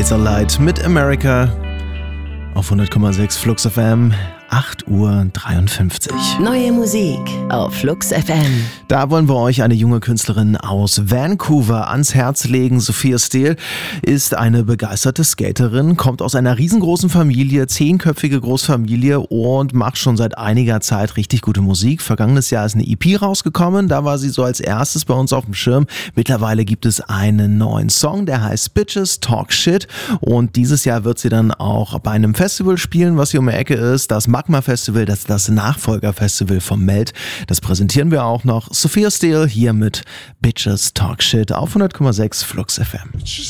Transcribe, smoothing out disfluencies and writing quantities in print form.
Razorlight mit America auf 100,6 Flux FM. 8:53 Uhr. Neue Musik auf Flux FM. Da wollen wir euch eine junge Künstlerin aus Vancouver ans Herz legen. Sophia Steele ist eine begeisterte Skaterin, kommt aus einer riesengroßen Familie, 10-köpfige Großfamilie und macht schon seit einiger Zeit richtig gute Musik. Vergangenes Jahr ist eine EP rausgekommen, da war sie so als erstes bei uns auf dem Schirm. Mittlerweile gibt es einen neuen Song, der heißt Bitches Talk Shit, und dieses Jahr wird sie dann auch bei einem Festival spielen, was hier um die Ecke ist, das Magma Festival, das ist das Nachfolgerfestival vom Melt. Das präsentieren wir auch noch. Sophia Steele hier mit Bitches Talk Shit auf 100,6 Flux FM.